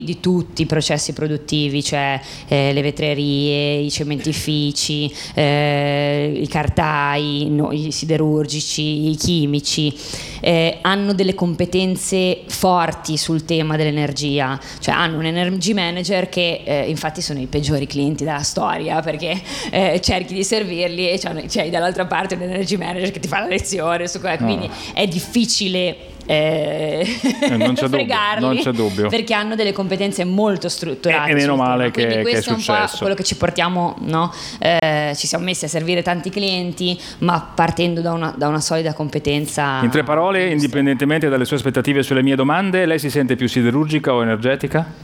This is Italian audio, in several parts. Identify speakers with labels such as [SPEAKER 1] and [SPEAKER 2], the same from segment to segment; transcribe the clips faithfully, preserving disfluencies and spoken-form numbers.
[SPEAKER 1] di tutti i processi produttivi, cioè eh, le vetrerie, i cementifici, eh, i cartai, no, i siderurgici, i chimici, eh, hanno delle competenze forti sul tema dell'energia, cioè hanno un energy manager che eh, infatti sono i peggiori clienti della storia, perché eh, cerchi di servirli e c'hai, c'hai dall'altra parte un energy manager che ti fa la lezione su quello, quindi no. È difficile Eh,
[SPEAKER 2] eh, non, c'è
[SPEAKER 1] dubbio,
[SPEAKER 2] non c'è dubbio,
[SPEAKER 1] perché hanno delle competenze molto strutturate
[SPEAKER 2] e, e meno male che,
[SPEAKER 1] quindi questo
[SPEAKER 2] che è successo.
[SPEAKER 1] È un po' quello che ci portiamo, no? Eh, ci siamo messi a servire tanti clienti, ma partendo da una, da una solida competenza.
[SPEAKER 2] In tre parole, indipendentemente dalle sue aspettative sulle mie domande, lei si sente più siderurgica o energetica?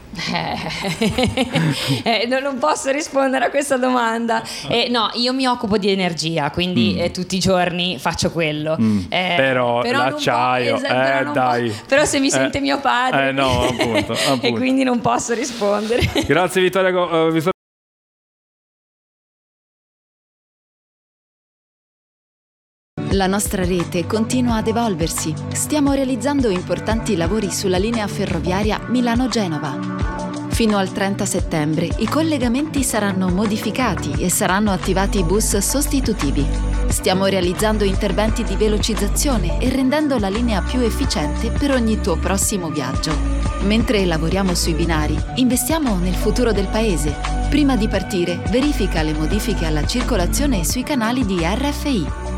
[SPEAKER 1] eh, non, non posso rispondere a questa domanda. Eh, no, io mi occupo di energia, quindi mm. eh, tutti i giorni faccio quello.
[SPEAKER 2] Mm. Eh, però, però l'acciaio, po- esatto,
[SPEAKER 1] eh,
[SPEAKER 2] però dai.
[SPEAKER 1] Po- però se mi eh, sente mio padre,
[SPEAKER 2] eh, no, appunto, appunto.
[SPEAKER 1] E quindi non posso rispondere.
[SPEAKER 2] Grazie Vittoria. Uh, Vittoria.
[SPEAKER 3] La nostra rete continua ad evolversi. Stiamo realizzando importanti lavori sulla linea ferroviaria Milano-Genova. Fino al trenta settembre i collegamenti saranno modificati e saranno attivati bus sostitutivi. Stiamo realizzando interventi di velocizzazione e rendendo la linea più efficiente per ogni tuo prossimo viaggio. Mentre lavoriamo sui binari, investiamo nel futuro del paese. Prima di partire, verifica le modifiche alla circolazione sui canali di R F I.